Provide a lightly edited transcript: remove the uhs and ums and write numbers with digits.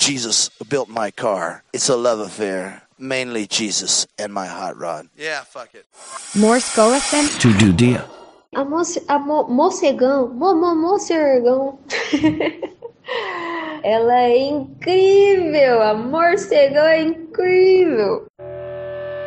Jesus built my car. It's a love affair. Mainly Jesus and my hot rod. Yeah, fuck it. Morse Goethen. To do dia. Mocegão. Mocegão. Ela é incrível. A Morcegão é incrível.